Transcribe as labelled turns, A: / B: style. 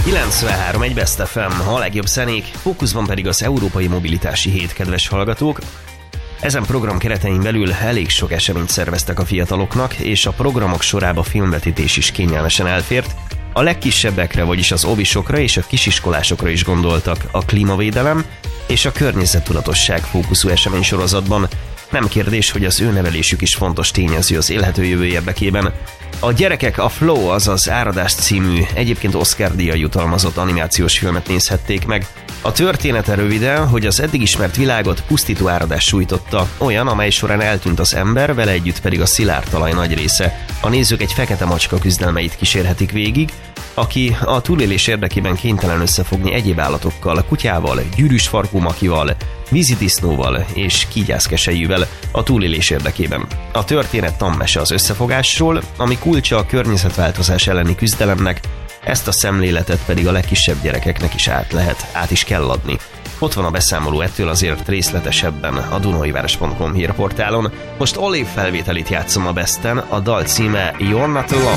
A: 93 egy Best FM, a legjobb zenék, fókuszban pedig az Európai Mobilitási Hét, kedves hallgatók. Ezen program keretein belül elég sok eseményt szerveztek a fiataloknak, és a programok sorába filmvetítés is kényelmesen elfért. A legkisebbekre, vagyis az óvisokra és a kisiskolásokra is gondoltak a klímavédelem és a környezettudatosság fókuszú eseménysorozatban. Nem kérdés, hogy az ő nevelésük is fontos tényező az élhető jövő érdekében. A gyerekek a Flow, azaz Áradás című, egyébként Oscar-díjjal jutalmazott animációs filmet nézhették meg. A története röviden, hogy az eddig ismert világot pusztító áradás sújtotta, olyan, amely során eltűnt az ember, vele együtt pedig a szilárd talaj nagy része. A nézők egy fekete macska küzdelmeit kísérhetik végig, aki a túlélés érdekében kénytelen összefogni egyéb állatokkal, kutyával, gyűrűs farkómakival, vízidisznóval és kígyászkeselyűvel a túlélés érdekében. A történet tanmese az összefogásról, ami kulcsa a környezetváltozás elleni küzdelemnek, ezt a szemléletet pedig a legkisebb gyerekeknek is át is kell adni. Ott van a beszámoló ettől azért részletesebben a dunaiváros.com hírportálon. Most Olive felvételit játszom a Besten, a dal címe You're Not Alone.